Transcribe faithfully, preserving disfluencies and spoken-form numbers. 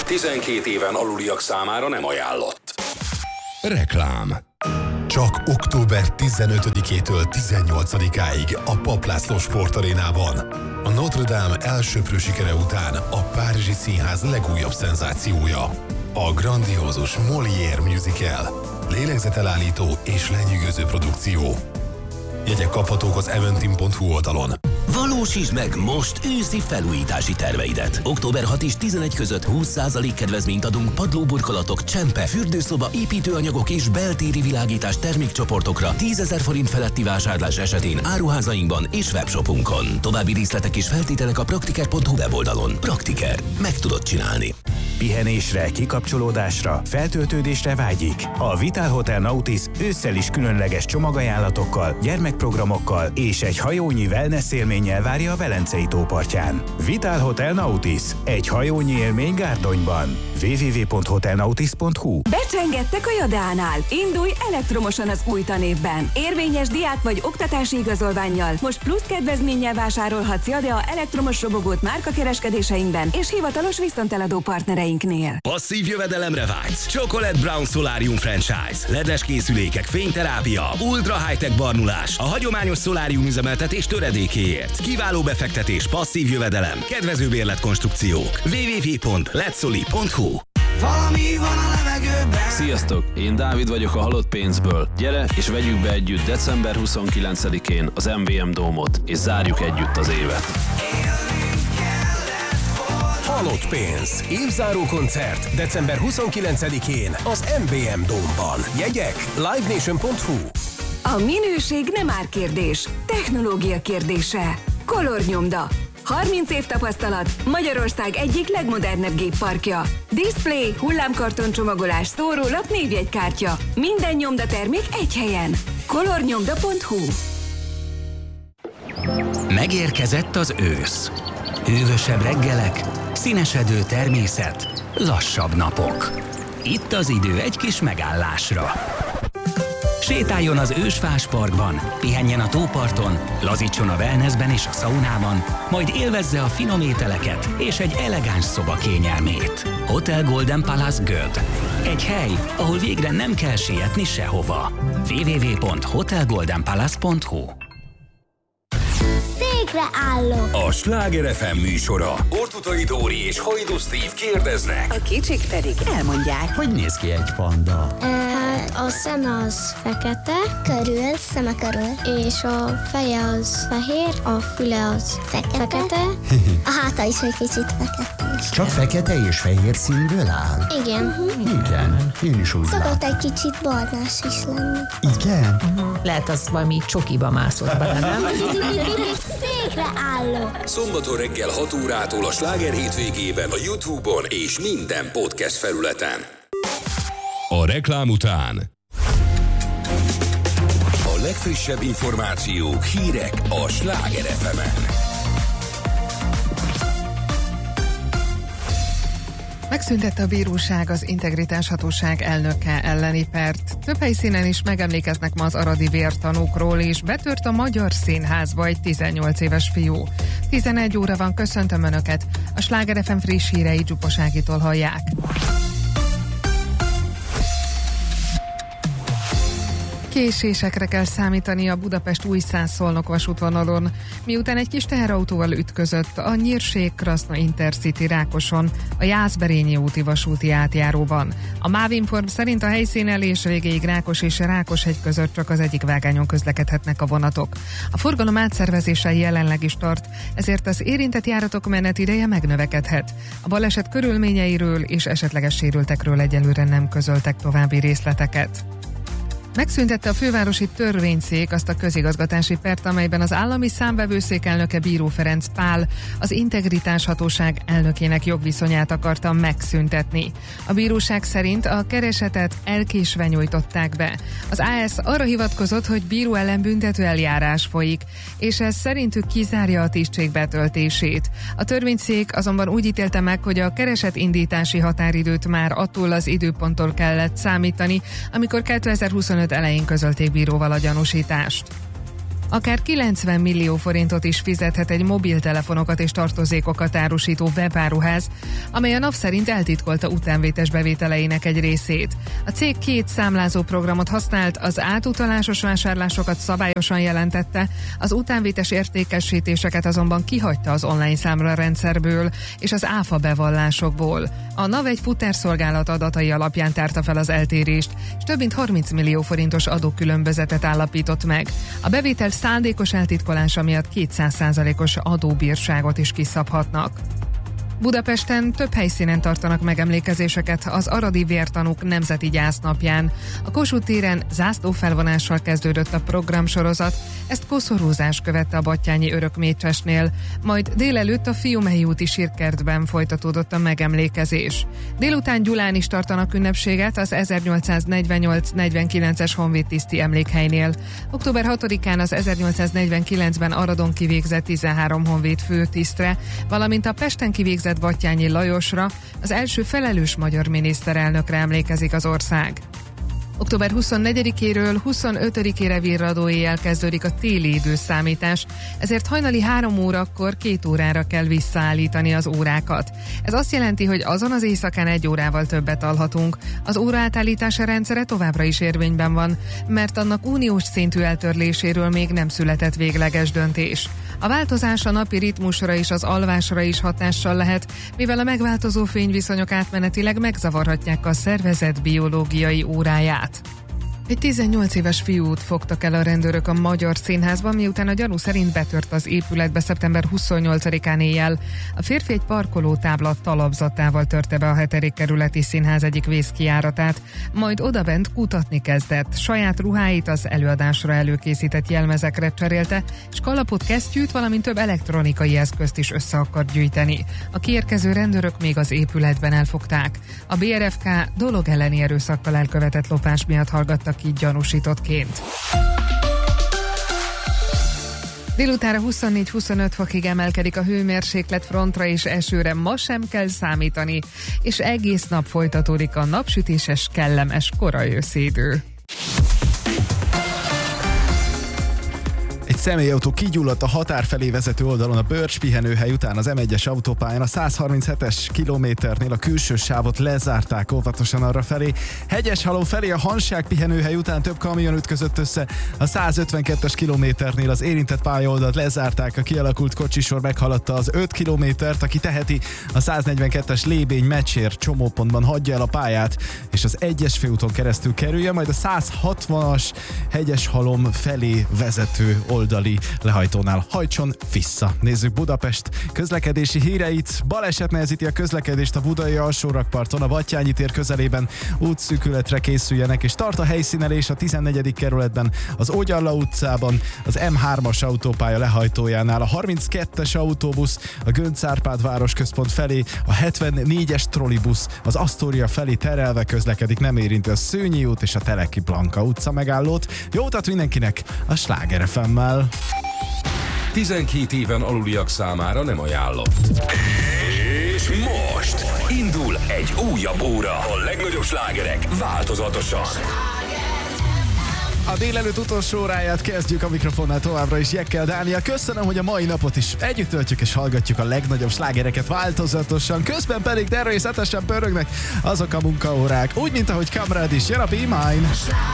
tizenkét éven aluliak számára nem ajánlott. Reklám. Csak október tizenötödikétől tizennyolcadikáig a Papp László Sportarénában. A Notre Dame elsöprő sikere után a Párizsi Színház legújabb szenzációja. A grandiózus Molière musical. Lélegzetelállító és lenyűgöző produkció. Jegyek kaphatók az eventim pont hu oldalon. Valósítsd meg most őszi felújítási terveidet. október hatodika és tizenegy között húsz százalék kedvezményt adunk padlóburkolatok, csempe, fürdőszoba, építőanyagok és beltéri világítás termékcsoportokra tízezer forint feletti vásárlás esetén áruházainkban és webshopunkon. További részletek és feltételek a praktiker pont hu weboldalon. Praktiker. Meg tudod csinálni. Pihenésre, kikapcsolódásra, feltöltődésre vágyik. A Vitál Hotel Nautis ősszel is különleges csomagajánlatokkal, gyermekprogramokkal és egy hajónyi wellness élménnyel várja a Velencei tópartján. Vitál Hotel Nautis. Egy hajónyi élmény Gárdonyban. double-u double-u double-u pont hotelnautis pont hu. Becsengettek a Jadánál. Indulj elektromosan az új tanévben. Érvényes diák vagy oktatási igazolvánnyal. Most plusz kedvezménnyel vásárolhatsz Jadea elektromos robogót márkakereskedéseinkben és hivatalos viszonteladó partnereinknél. Passzív jövedelemre vágysz? Chocolate Brown Solarium Franchise. ledes készülékek, fényterápia, ultra high-tech barnulás, a hagyományos szolárium üzemeltetés töredékéért. Kiváló befektetés, passzív jövedelem, kedvező bérletkonstrukciók. double-u double-u double-u pont letsoli pont hu. Valami van a levegőben. Sziasztok, én Dávid vagyok a Halott pénzből. Gyere és vegyük be együtt december huszonkilencedikén az em vé em Dómot, és zárjuk együtt az évet. Halott pénz. Évzáró koncert december huszonkilencedikén az em vé em Dómban. Jegyek livenation pont hu. A minőség nem árkérdés, technológia kérdése. Color Nyomda. harminc év tapasztalat, Magyarország egyik legmodernebb gépparkja. Display, hullámkarton csomagolás, szórólap, névjegykártya. Minden nyomdatermék egy helyen. color nyomda pont hu. Megérkezett az ősz. Hűvösebb reggelek, színesedő természet, lassabb napok. Itt az idő egy kis megállásra. Sétáljon az Ősfás Parkban, pihenjen a tóparton, lazítson a wellnessben és a szaunában, majd élvezze a finom ételeket és egy elegáns szoba kényelmét. Hotel Golden Palace Göd. Egy hely, ahol végre nem kell sietni sehova. double-u double-u double-u pont hotel golden palace pont hu. Székre állok. A Sláger ef em műsora. Ortutai Dóri és Hajdú Steve kérdeznek. A kicsik pedig elmondják. Hogy néz ki egy panda? A szeme az fekete, körül, szeme körül, és a feje az fehér, a füle az fekete, fekete. A háta is egy kicsit fekete. Csak fekete és fehér színből áll? Igen. Uh-huh. Igen, én is úgy Szokott látom. egy kicsit barnás is lenni. Igen? Uh-huh. Lehet, az valami csokiba mászott bele, nem? Székre állok. Szombaton reggel hat órától a Sláger hétvégében a YouTube-on és minden podcast felületen. A reklám után A legfrissebb információk, hírek a Sláger ef emen. Megszüntette a bíróság az Integritáshatóság elnöke elleni pert. Több helyszínen is megemlékeznek ma az aradi vértanúkról, és betört a Magyar Színházba egy tizennyolc éves fiú. tizenegy óra van, köszöntöm Önöket. A Sláger ef em friss hírei Dzsupos Ágitól hallják. Késésekre kell számítani a Budapest-Újszász-Szolnok vasútvonalon, miután egy kis teherautóval ütközött a Nyírség-Kraszna Intercity Rákoson, a Jászberényi úti vasúti átjáróban. A Mávinform szerint a helyszínelés végéig Rákos és Rákoshegy között csak az egyik vágányon közlekedhetnek a vonatok. A forgalom átszervezése jelenleg is tart, ezért az érintett járatok menetideje megnövekedhet. A baleset körülményeiről és esetleges sérültekről egyelőre nem közöltek további részleteket. Megszüntette a fővárosi törvényszék azt a közigazgatási pert, amelyben az állami számvevőszék elnöke Bíró Ferenc Pál az Integritáshatóság elnökének jogviszonyát akarta megszüntetni. A bíróság szerint a keresetet elkésve nyújtották be. Az á es arra hivatkozott, hogy bíró ellen büntető eljárás folyik, és ez szerintük kizárja a tisztség betöltését. A törvényszék azonban úgy ítélte meg, hogy a kereset indítási határidőt már attól az időponttól kellett számítani, amikor kétezer-huszonöt elején közölték bíróval a gyanúsítást. Akár kilencven millió forintot is fizethet egy mobiltelefonokat és tartozékokat árusító webáruház, amely a NAV szerint eltitkolta utánvétes bevételeinek egy részét. A cég két számlázó programot használt, az átutalásos vásárlásokat szabályosan jelentette, az utánvétes értékesítéseket azonban kihagyta az online számlarendszerből és az áfa bevallásokból. A NAV egy futárszolgálat adatai alapján tárta fel az eltérést, és több mint harminc millió forintos adókülönbözetet állapított meg. A bevétel szándékos eltitkolása miatt kétszáz százalékos adóbírságot is kiszabhatnak. Budapesten több helyszínen tartanak megemlékezéseket az aradi vértanúk nemzeti gyásznapján. A Kossuth téren zászlófelvonással kezdődött a programsorozat, ezt koszorúzás követte a Battyányi Örökmécsesnél, majd délelőtt a Fiumei úti sírkertben folytatódott a megemlékezés. Délután Gyulán is tartanak ünnepséget az ezernyolcszáznegyvennyolc negyvenkilences honvédtiszti emlékhelynél. október hatodikán az ezernyolcszáznegyvenkilencben Aradon kivégzett tizenhárom honvéd főtisztre, valamint a Pesten kivégzett Battyányi Lajosra, az első felelős magyar miniszterelnökre emlékezik az ország. október huszonnegyedikéről huszonötödikére virradó éjjel kezdődik a téli időszámítás, ezért hajnali három órakor két órára kell visszaállítani az órákat. Ez azt jelenti, hogy azon az éjszakán egy órával többet alhatunk. Az óraátállítása rendszere továbbra is érvényben van, mert annak uniós szintű eltörléséről még nem született végleges döntés. A változás a napi ritmusra és az alvásra is hatással lehet, mivel a megváltozó fényviszonyok átmenetileg megzavarhatják a szervezet biológiai óráját. Egy tizennyolc éves fiút fogtak el a rendőrök a Magyar Színházban, miután a gyanú szerint betört az épületbe szeptember huszonnyolcadikán éjjel. A férfi egy parkolótábla talapzatával törte be a hetedik kerületi színház egyik vészkijáratát, majd odabent kutatni kezdett. Saját ruháit az előadásra előkészített jelmezekre cserélte, és kalapot, kesztyűt, valamint több elektronikai eszközt is össze akart gyűjteni. A kiérkező rendőrök még az épületben elfogták. A bé er ef ká dolog elleni erőszakkal elkövetett lopás miatt hallgattak így gyanúsítottként. Délutára huszonnégy-huszonöt fokig emelkedik a hőmérséklet, frontra és esőre ma sem kell számítani, és egész nap folytatódik a napsütéses, kellemes korai őszi idő. Egy személyautó kigyulladt a határ felé vezető oldalon a Börcs pihenőhely után az em egyes autópályán. A százharminchetes kilométernél a külső sávot lezárták óvatosan arra felé. Hegyeshalom felé a Hanság pihenőhely után több kamion ütközött össze. A százötvenkettes kilométernél az érintett pályaoldalt lezárták, a kialakult kocsisor meghaladta az öt kilométert, aki teheti, a száznegyvenkettes Lébény-Mecsér csomópontban hagyja el a pályát, és az egyes főúton keresztül kerülje, majd a százhatvanas Hegyeshalom felé vezető oldali lehajtónál hajtson vissza. Nézzük Budapest közlekedési híreit. Baleset nehezíti a közlekedést a budai alsórakparton, a Battyányi tér közelében útszűkületre készüljenek, és tart a helyszínelés a tizennegyedik kerületben, az Ógyalla utcában, az em hármas autópálya lehajtójánál, a harminckettes autóbusz a Göncz Árpád városközpont felé, a hetvennégyes trollibusz az Asztória felé terelve közlekedik, nem érinti a Szőnyi út és a Teleki Blanka utca megállót. Jó utat mindenkinek a Sláger ef emmel! tizenkét éven aluliak számára nem ajánlott. És most indul egy újabb óra. A legnagyobb slágerek változatosan. A délelőtt utolsó óráját kezdjük, a mikrofonnál továbbra is Jekkel Dániel. Köszönöm, hogy a mai napot is együtt töltjük és hallgatjuk a legnagyobb slágereket változatosan. Közben pedig természetesen pörögnek azok a munkaórák, úgy, mint ahogy Kamrád is. Jön a Be Mine!